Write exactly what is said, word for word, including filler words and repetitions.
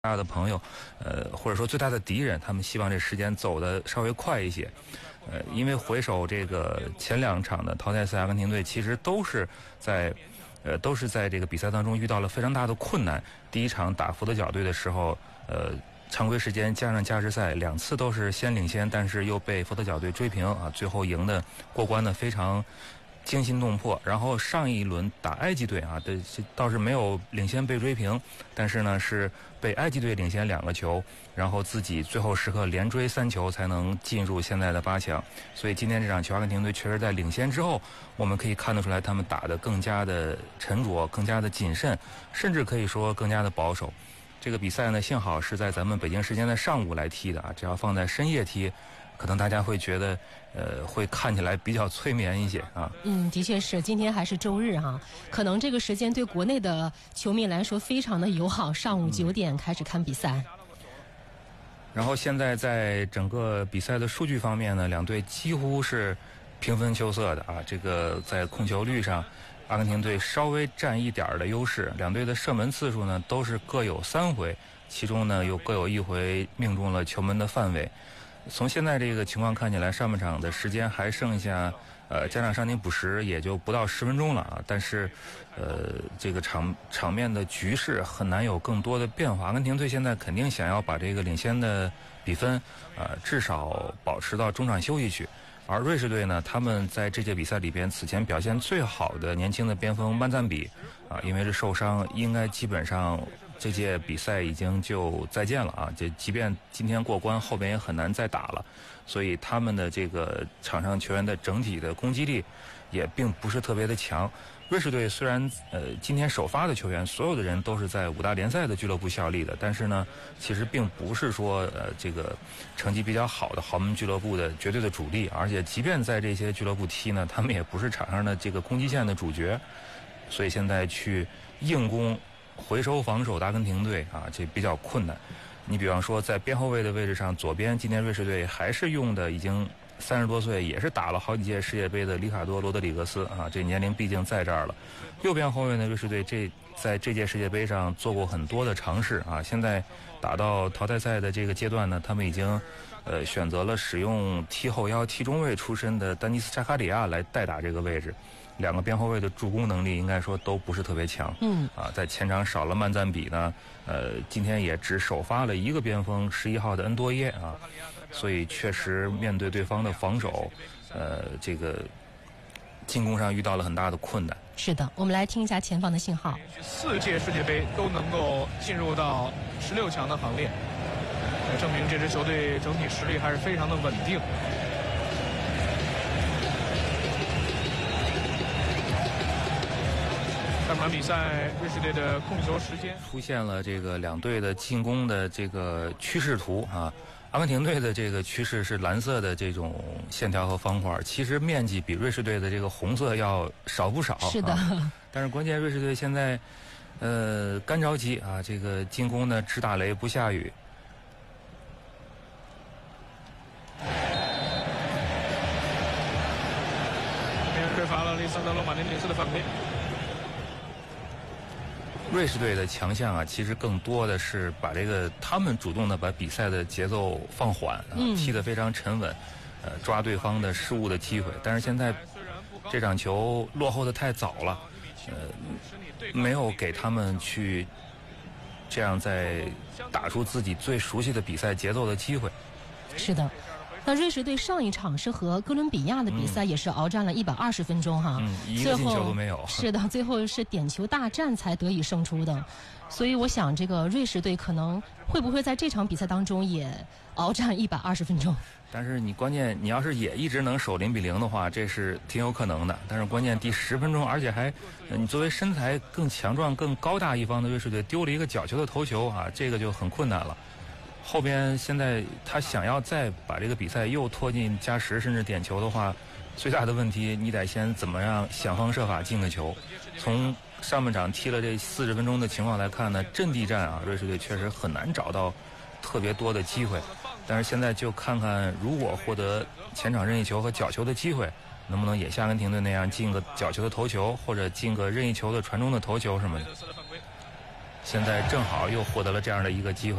大的朋友，呃，或者说最大的敌人，他们希望这时间走得稍微快一些，呃，因为回首这个前两场的淘汰赛，阿根廷队其实都是在，呃，都是在这个比赛当中遇到了非常大的困难。第一场打佛得角队的时候，呃，常规时间加上加时赛，两次都是先领先，但是又被佛得角队追平啊，最后赢的过关的非常惊心动魄。然后上一轮打埃及队啊，这倒是没有领先被追平，但是呢是被埃及队领先两个球，然后自己最后时刻连追三球才能进入现在的八强。所以今天这场球，阿根廷队确实在领先之后，我们可以看得出来他们打得更加的沉着，更加的谨慎，甚至可以说更加的保守。这个比赛呢，幸好是在咱们北京时间的上午来踢的啊，这要放在深夜踢，可能大家会觉得，呃，会看起来比较催眠一些啊。 嗯，的确是，今天还是周日哈、啊，可能这个时间对国内的球迷来说非常的友好，上午九点开始看比赛。嗯、 然后现在在整个比赛的数据方面呢，两队几乎是平分秋色的啊。这个在控球率上，阿根廷队稍微占一点的优势，两队的射门次数呢都是各有三回，其中呢又各有一回命中了球门的范围。从现在这个情况看起来，上半场的时间还剩下，呃，加上伤停补时也就不到十分钟了啊。但是，呃，这个场场面的局势很难有更多的变化。阿根廷队现在肯定想要把这个领先的比分，呃，至少保持到中场休息去。而瑞士队呢，他们在这届比赛里边此前表现最好的年轻的边锋曼赞比啊，因为是受伤，应该基本上这届比赛已经就再见了啊！这即便今天过关，后边也很难再打了。所以他们的这个场上球员的整体的攻击力也并不是特别的强。瑞士队虽然呃今天首发的球员所有的人都是在五大联赛的俱乐部效力的，但是呢，其实并不是说呃这个成绩比较好的豪门俱乐部的绝对的主力，而且即便在这些俱乐部踢呢，他们也不是场上的这个攻击线的主角。所以现在去硬攻回收防守的阿根廷队啊，这比较困难。你比方说在边后卫的位置上，左边今天瑞士队还是用的已经三十多岁，也是打了好几届世界杯的里卡多·罗德里格斯啊，这年龄毕竟在这儿了。右边后卫呢，瑞士队这在这届世界杯上做过很多的尝试啊，现在打到淘汰赛的这个阶段呢，他们已经呃选择了使用踢后腰、踢中卫出身的丹尼斯·扎卡里亚来代打这个位置。两个边后卫的助攻能力应该说都不是特别强， 嗯啊，在前场少了曼赞比呢，呃，今天也只首发了一个边锋十一号的恩多耶啊，所以确实面对对方的防守，呃，这个进攻上遇到了很大的困难。 是的，我们来听一下前方的信号。 四届世界杯都能够进入到十六强的行列，证明这支球队整体实力还是非常的稳定。上场比赛，瑞士队的控球时间出现了这个两队的进攻的这个趋势图啊。阿根廷队的这个趋势是蓝色的这种线条和方块，其实面积比瑞士队的这个红色要少不少。 是的， 啊、但是关键瑞士队现在呃干着急啊，这个进攻呢只打雷不下雨。 缺乏了利桑德罗马丁内斯的犯规。 瑞士队的强项啊，其实更多的是把这个他们主动的把比赛的节奏放缓啊， 嗯、 踢得非常沉稳，呃，抓对方的失误的机会。但是现在这场球落后的太早了，呃，没有给他们去这样在打出自己最熟悉的比赛节奏的机会。 是的。那瑞士队上一场是和哥伦比亚的比赛，也是鏖战了一百二十分钟哈， 嗯，一个进球都没有。 是的，最后是点球大战才得以胜出的。所以我想，这个瑞士队可能会不会在这场比赛当中也鏖战一百二十分钟？ 但是你关键，你要是也一直能守零比零的话，这是挺有可能的。但是关键第十分钟，而且还，你作为身材更强壮、更高大一方的瑞士队丢了一个角球的头球啊，这个就很困难了。后边现在他想要再把这个比赛又拖进加时甚至点球的话，最大的问题你得先怎么样想方设法进个球。从上半场踢了这四十分钟的情况来看呢，阵地战啊，瑞士队确实很难找到特别多的机会。但是现在就看看，如果获得前场任意球和角球的机会，能不能也像阿根廷队那样进个角球的头球，或者进个任意球的传中的头球什么的。 现在正好又获得了这样的一个机会。